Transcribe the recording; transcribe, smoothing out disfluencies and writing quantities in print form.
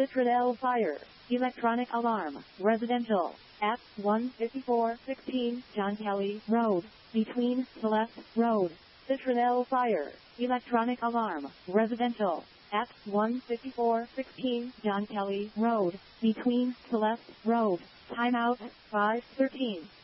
Citradel Fire, Electronic Alarm, Residential, at 15416 John Kelly Road, between Celeste Road. Citradel Fire, Electronic Alarm, Residential, at 15416 John Kelly Road, between Celeste Road. Timeout, 5:13.